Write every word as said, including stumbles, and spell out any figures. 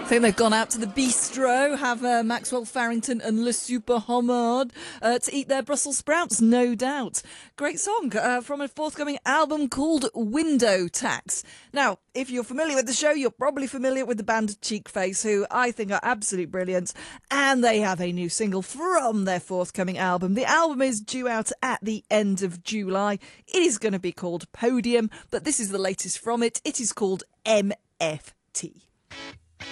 I think they've gone out to the bistro, have uh, Maxwell Farrington and Le Super Homard uh, to eat their Brussels sprouts, no doubt. Great song uh, from a forthcoming album called Window Tax. Now, if you're familiar with the show, you're probably familiar with the band Cheek Face, who I think are absolutely brilliant, and they have a new single from their forthcoming album. The album is due out at the end of July. It is going to be called Podium, but this is the latest from it. It is called M F T.